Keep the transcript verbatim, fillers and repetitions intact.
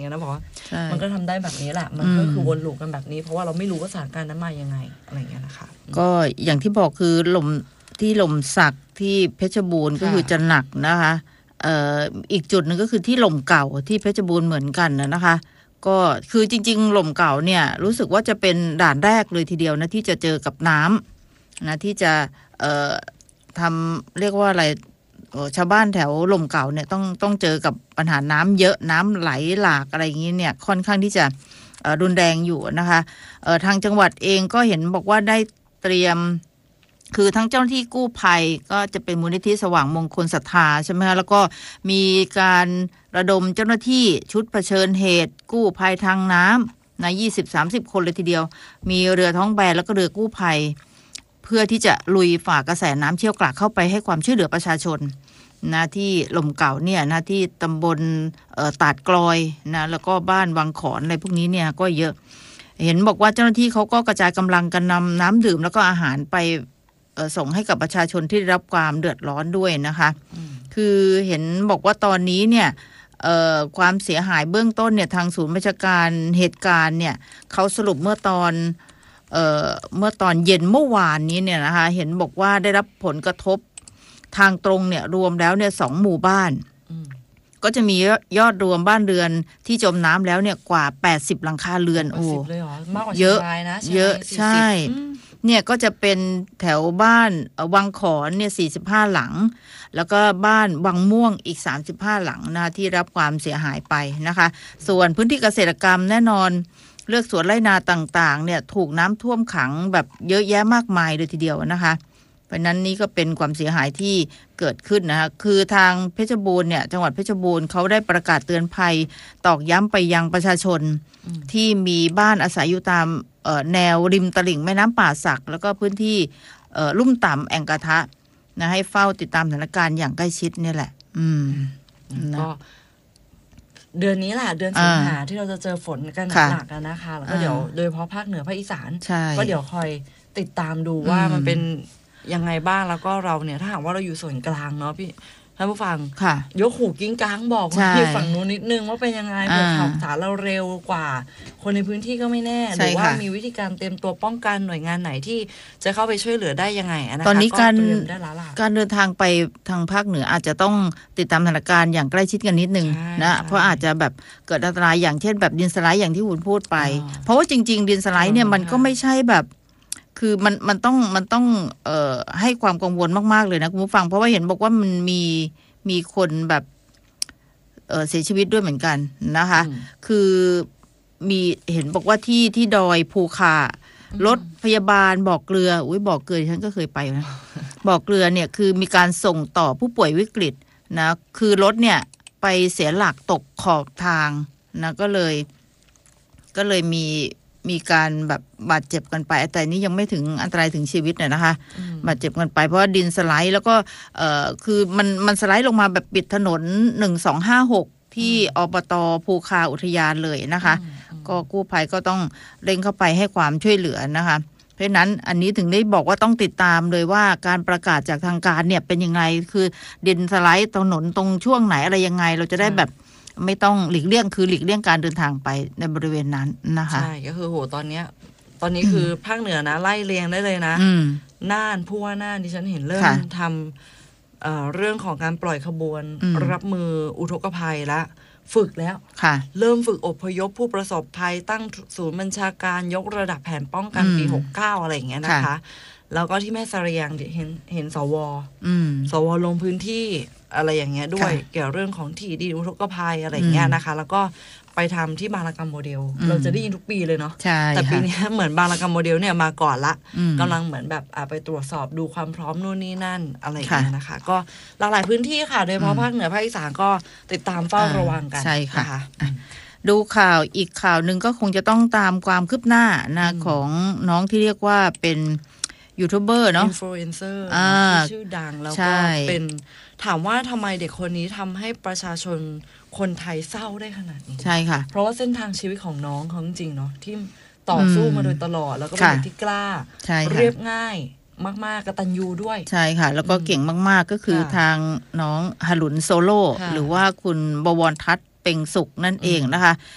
งี้ยนะบอกว่ามันก็ทำได้แบบนี้แหละมันก็คือวนลูปกันแบบนี้เพราะว่าเราไม่รู้ว่าสถานการณ์นั้นมายังไงอะไรเงี้ยนะคะก็อย่างที่บอกคือลมที่ลมสักที่เพชรบูรณ์ก็คือจะหนักนะคะเอ่ออีกจุดนึงก็คือที่ลมเก่าที่เพชรบูรณ์เหมือนกันนะคะก็คือจริงๆลมเก่าเนี่ยรู้สึกว่าจะเป็นด่านแรกเลยทีเดียวนะที่จะเจอกับน้ำนะที่จะเอ่อทำเรียกว่าอะไรชาวบ้านแถวลมเก่าเนี่ยต้องต้องเจอกับปัญหาน้ำเยอะน้ำไหลหลากอะไรอย่างนี้เนี่ยค่อนข้างที่จะรุนแรงอยู่นะคะทางจังหวัดเองก็เห็นบอกว่าได้เตรียมคือทั้งเจ้าหน้าที่กู้ภัยก็จะเป็นมูลนิธิสว่างมงคลศรัทธาใช่ไหมคะแล้วก็มีการระดมเจ้าหน้าที่ชุดเผชิญเหตุกู้ภัยทางน้ำนะ ยี่สิบถึงสามสิบ คนเลยทีเดียวมีเรือท้องแบนแล้วก็เรือกู้ภัยเพื่อที่จะลุยฝ่ากระแสน้ำเชี่ยวกรากเข้าไปให้ความช่วยเหลือประชาชนนะที่ลมเก่าเนี่ยนะที่ตำบลตาดกลอยนะแล้วก็บ้านวังขอนอะไรพวกนี้เนี่ยก็เยอะเห็นบอกว่าเจ้าหน้าที่เขาก็กระจายกำลังกันนำน้ำดื่มแล้วก็อาหารไปส่งให้กับประชาชนที่ได้รับความเดือดร้อนด้วยนะคะคือเห็นบอกว่าตอนนี้เนี่ยความเสียหายเบื้องต้นเนี่ยทางศูนย์บัญชาการเหตุการณ์เนี่ยเขาสรุปเมื่อตอนเอ่อเมื่อตอนเย็นเมื่อวานนี้เนี่ยนะคะเห็นบอกว่าได้รับผลกระทบทางตรงเนี่ยรวมแล้วเนี่ยสองหมู่บ้านก็จะมียอดรวมบ้านเรือนที่จมน้ำแล้วเนี่ยกว่าแปดสิบหลังคาเรือนโอ้เยอะเยอะใช่เนี่ยก็จะเป็นแถวบ้านวังขอนเนี่ยสี่สิบห้าหลังแล้วก็บ้านวังม่วงอีกสามสิบห้าหลังนะที่รับความเสียหายไปนะคะส่วนพื้นที่เกษตรกรรมแน่นอนเลือกสวนไร่นาต่างๆเนี่ยถูกน้ำท่วมขังแบบเยอะแยะมากมายเลยทีเดียวนะคะเพราะนั้นนี่ก็เป็นความเสียหายที่เกิดขึ้นนะคะคือทางเพชรบูรณ์เนี่ยจังหวัดเพชรบูรณ์เขาได้ประกาศเตือนภัยตอกย้ำไปยังประชาชนที่มีบ้านอาศัยอยู่ตามแนวริมตลิ่งแม่น้ำป่าสักแล้วก็พื้นที่ลุ่มต่ำแอ่งกระทะนะให้เฝ้าติดตามสถานการณ์อย่างใกล้ชิดนี่แหละอืมก็เดือนนี้แหละเดือนสิงหาที่เราจะเจอฝนกันหนักๆนะคะแล้วก็เดี๋ยวโดยเฉพาะภาคเหนือภาคอีสานก็เดี๋ยวคอยติดตามดูว่ามันเป็นยังไงบ้างแล้วก็เราเนี่ยถ้าหากว่าเราอยู่ส่วนกลางเนาะพี่ท่านผู้ฟังยกหูกิ้งก้างบอกที่ฝั่งนู้นนิดนึงว่าเป็นยังไงเผื่อข่าวสารเราเร็วกว่าคนในพื้นที่ก็ไม่แน่หรือว่ามีวิธีการเตรียมตัวป้องกันหน่วยงานไหนที่จะเข้าไปช่วยเหลือได้ยังไงนะคะตอนนี้การการเดินทางไปทางภาคเหนืออาจจะต้องติดตามสถานการณ์อย่างใกล้ชิดกันนิดนึงนะเพราะอาจจะแบบเกิดอันตรายอย่างเช่นแบบดินสไลด์อย่างที่คุณพูดไปเพราะว่าจริงๆดินสไลด์เนี่ยมันก็ไม่ใช่แบบคือมันมันต้องมันต้องเอ่อให้ความกังวลมากๆเลยนะคุณผู้ฟังเพราะว่าเห็นบอกว่ามันมีมีคนแบบเอ่อเสียชีวิตด้วยเหมือนกันนะคะคือมีเห็นบอกว่าที่ที่ดอยภูคารถพยาบาลบอกเกลืออุ้ยบอกเกลือฉันก็เคยไปนะบอกเกลือเนี่ยคือมีการส่งต่อผู้ป่วยวิกฤตนะคือรถเนี่ยไปเสียหลักตกขอบทางนะก็เลยก็เลยมีมีการแบบบาดเจ็บกันไปแต่นี้ยังไม่ถึงอันตรายถึงชีวิตเนี่ยนะคะบาดเจ็บกันไปเพราะว่าดินสไลด์แล้วก็เอ่อคือมันมันสไลด์ลงมาแบบปิดถนนหนึ่งสองห้าหกที่อบต.ภูคาอุทยานเลยนะคะก็กู้ภัยก็ต้องเร่งเข้าไปให้ความช่วยเหลือนะคะเพราะฉะนั้นอันนี้ถึงได้บอกว่าต้องติดตามเลยว่าการประกาศจากทางการเนี่ยเป็นยังไงคือดินสไลด์ถนนตรงช่วงไหนอะไรยังไงเราจะได้แบบไม่ต้องหลีกเลี่ยงคือหลีกเลี่ยงการเดินทางไปในบริเวณนั้นนะคะใช่ก็คือโหตอนเนี้ยตอนนี้คือภาคเหนือนะไล่เรียงได้เลยนะน่านผู้ว่าน่านดิฉันเห็นเริ่มทำ เอ่อ เรื่องของการปล่อยขบวนรับมืออุทกภัยละฝึกแล้วเริ่มฝึกอพยพผู้ประสบภัยตั้งศูนย์บัญชาการยกระดับแผนป้องกันปีหกสิบเก้าอะไรอย่างเงี้ยนะคะแล้วก็ที่แม่สะเรียงเห็นเห็นสวสวลงพื้นที่อะไรอย่างเงี้ยด้วยเกี่ยวเรื่องของที่ดินอุทกภัยอะไรอย่างเงี้ยนะคะแล้วก็ไปทำที่บางระกำโมเดลเราจะได้ยินทุกปีเลยเนาะแต่ปีนี้เหมือนบางระกำโมเดลเนี่ยมาก่อนละกำลังเหมือนแบบไปตรวจสอบดูความพร้อมนู่นนี่นั่นอะไรอย่างเงี้ยนะคะก็หลากหลายพื้นที่ค่ะโดยเฉพาะภาคเหนือภาคอีสานก็ติดตามเฝ้าระวังกันใช่ค่ะดูข่าวอีกข่าวหนึ่งก็คงจะต้องตามความคืบหน้านะของน้องที่เรียกว่าเป็นยูทูบเบอร์เนาะอินฟลูเอนเซอร์ชื่อดังแล้วก็เป็นถามว่าทำไมเด็กคนนี้ทำให้ประชาชนคนไทยเศร้าได้ขนาดนี้ใช่ค่ะเพราะว่าเส้นทางชีวิตของน้องเขาจริงๆเนาะที่ต่อสู้มาโดยตลอดแล้วก็เป็นเด็กที่กล้าเรียบง่ายมากๆกตัญญูด้วยใช่ค่ะแล้วก็เก่งมากๆก็คือทางน้องหลุนโซโล่หรือว่าคุณบวรทัศน์เป่งสุขนั่นเองนะคะ